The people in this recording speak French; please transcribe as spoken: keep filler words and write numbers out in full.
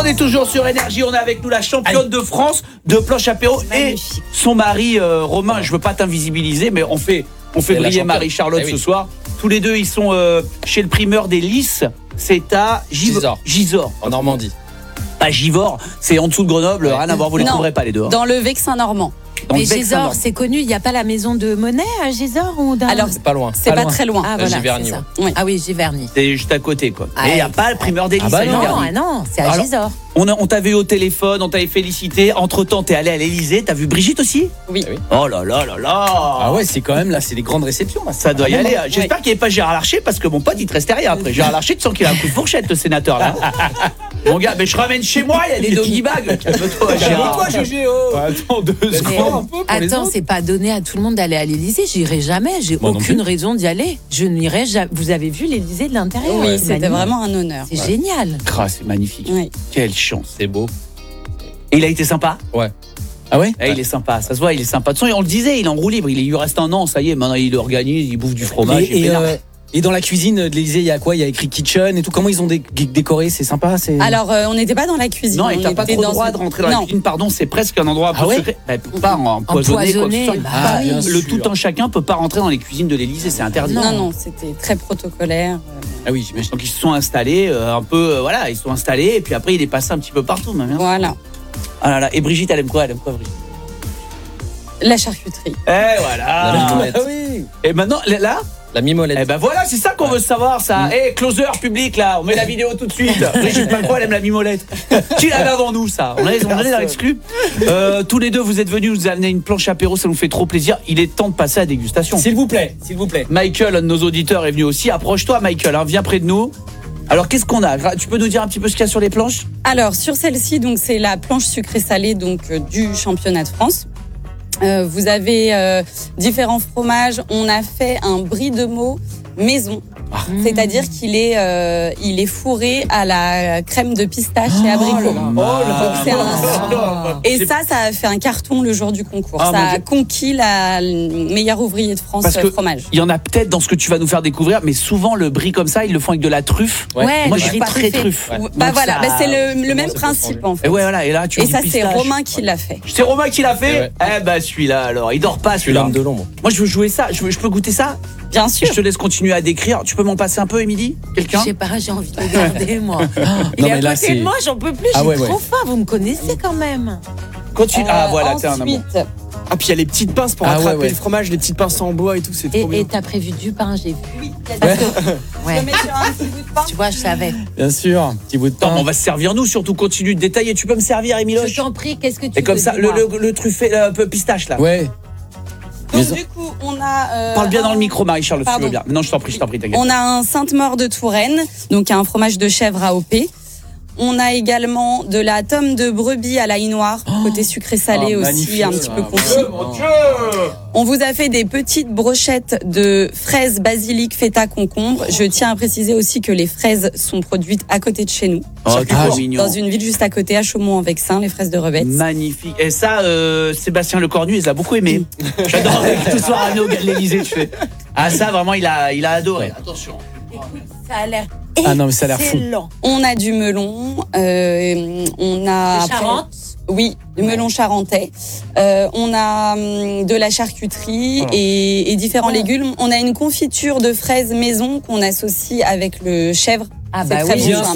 est toujours sur Énergie, on est avec nous la championne Aïe. de France de planche apéro et son mari euh, Romain. Je veux pas t'invisibiliser, mais on fait on fait briller Marie-Charlotte eh oui. ce soir. Tous les deux, ils sont euh, chez le primeur des Lys. C'est à Gisors. Gisors, en Normandie. Pas Givors, c'est en dessous de Grenoble. Ouais. Rien à voir, vous les trouverez pas les deux. Hein. Dans le Vexin normand. Mais Gisors, c'est connu, il n'y a pas la maison de monnaie à Gisors ou dans... Alors, c'est pas loin. C'est pas, pas très loin. Ah, voilà, Giverny, c'est ouais. ça. Oui. Ah oui, Giverny. C'est juste à côté, quoi. Ah, et il n'y a pas le primeur des Lys. Ah bah non, ah non, c'est à Gisors. On, on t'avait eu au téléphone, on t'avait félicité. Entre-temps, t'es allé à l'Élysée. T'as vu Brigitte aussi ? Oui. oui. Oh là là là là. Ah ouais, c'est quand même là, c'est les grandes réceptions. Là. Ça doit y aller. J'espère oui. qu'il n'y ait pas Gérard Larcher parce que mon pote, il te restait rien après. Gérard Larcher, tu sens qu'il a un coup de fourchette, le sénateur là. Mon gars, mais je ramène chez moi, il y a des doggy bags. Calme-toi, Gérard. Calme-toi, Gégé. Oh. Attends deux secondes. Attends, c'est pas donné à tout le monde d'aller à l'Élysée. J'irai jamais. J'ai Moi aucune raison d'y aller. Je n'irai jamais. Vous avez vu l'Élysée de l'intérieur ? Oui, c'était vraiment un honneur. C'est ouais. génial. Ah, c'est magnifique. Oui. Quelle chance. C'est beau. Et il a été sympa ? Ouais. Ah ouais, eh, ouais. Il est sympa, ça se voit, il est sympa. De toute façon, on le disait, il est en roue libre. Il lui reste un an, ça y est. Maintenant, il organise, il bouffe du fromage. Et, et, euh, et dans la cuisine de l'Élysée, il y a quoi ? Il y a écrit kitchen et tout. Comment ils ont dé- décoré ? C'est sympa. C'est... Alors, euh, on n'était pas dans la cuisine. Non, et t'as pas trop le droit ce... de rentrer dans non. la cuisine. Pardon, c'est presque un endroit un peu ah ouais secret. Bah, pas empoisonné. empoisonné quoi, bah, ah, oui. Le tout un chacun peut pas rentrer dans les cuisines de l'Élysée, c'est interdit. Non, non, c'était très protocolaire. Ah oui, j'imagine. Donc ils se sont installés euh, un peu, euh, voilà, ils se sont installés et puis après il est passé un petit peu partout, même. Hein. Voilà. Ah là là. Et Brigitte, elle aime quoi ? Elle aime quoi, Brigitte ? La charcuterie. Eh voilà. La mimolette. Ah oui. Et maintenant, là. La mimolette. Eh ben voilà, c'est ça qu'on ouais. veut savoir, ça. Eh, mmh. hey, closer public, là, on met la vidéo tout de suite. Brigitte Macron, elle aime la mimolette. Qui l'avait avant nous, ça ? On est, on est dans l'exclu. Euh, tous les deux, vous êtes venus nous amener une planche apéro, ça nous fait trop plaisir. Il est temps de passer à la dégustation. S'il vous plaît, s'il vous plaît. Michael, un de nos auditeurs, est venu aussi. Approche-toi, Michael, hein, viens près de nous. Alors, qu'est-ce qu'on a ? Tu peux nous dire un petit peu ce qu'il y a sur les planches ? Alors, sur celle-ci, donc c'est la planche sucrée-salée donc euh, du championnat de France. Euh, vous avez euh, différents fromages. On a fait un brie de Meaux maison. Ah. C'est-à-dire qu'il est, euh, il est fourré à la crème de pistache oh et abricot. Oh là c'est un... Et ça, ça a fait un carton le jour du concours. Ah, ça a conquis la meilleure ouvrier de France Parce que fromage. Il y en a peut-être dans ce que tu vas nous faire découvrir, mais souvent le brie comme ça, ils le font avec de la truffe. Ouais, ouais moi je suis pas très truffe. Ouais. Bah voilà, ça... bah, c'est le, le même principe en fait. Et ouais, voilà, et là tu Et ça, c'est Romain qui l'a fait. C'est Romain qui l'a fait. Ouais. Eh ben celui-là alors, il dort pas celui-là. De l'ombre. Moi je veux jouer ça. Je, veux, je peux goûter ça. Bien sûr. Je te laisse continuer à décrire. Tu peux m'en passer un peu, Émilie ? Quelqu'un ? Je sais pas, j'ai envie de regarder, moi. Oh, il non, est à mais là, côté c'est... de moi, j'en peux plus, ah, j'ai ouais, trop ouais. faim, vous me connaissez quand même. Continue. Euh, ah voilà, ensuite, t'es un amour. Ah, puis il y a les petites pinces pour ah, attraper ouais, ouais. le fromage, les petites pinces en bois et tout, c'est et, trop bien. Et t'as prévu du pain, j'ai vu. Oui, parce que... ouais. Je mets sur un petit bout de pain. Tu vois, je savais. Bien sûr, petit bout de pain. Attends, on va se servir nous, surtout continue de détailler. Tu peux me servir, Émiloche ? Je t'en prie, qu'est-ce que tu veux ? Et comme veux, ça, le, le, le truffé, un peu pistache là. Ouais. Donc du coup, on a... Euh, Parle bien un... dans le micro, Marie-Charles, si tu veux bien. Non, je t'en prie, je t'en prie, t'inquiète. On a un Sainte-Maure de Touraine, donc un fromage de chèvre A O P. On a également de la tome de brebis à l'ail noir, oh côté sucré-salé oh, aussi, un petit peu confit. Mon Dieu. On vous a fait des petites brochettes de fraises, basilic, feta, concombre. Je tiens à préciser aussi que les fraises sont produites à côté de chez nous. Oh, ah, mignon. Dans une ville juste à côté, à Chaumont-en-Vexin, les fraises de Rebette. Magnifique. Et ça, euh, Sébastien Lecornu, il les a beaucoup aimé. J'adore tout soir à nous, l'Élysée, tu fais. Ah ça, vraiment, il a, il a adoré. Attention. Écoute, ça a l'air... Ah non, mais ça a l'air fou. On a du melon, euh, on a... De Charente. Oui, du melon charentais. Euh, on a hum, de la charcuterie oh. et, et différents oh. légumes. On a une confiture de fraises maison qu'on associe avec le chèvre. Ah bah c'est très oui. bon.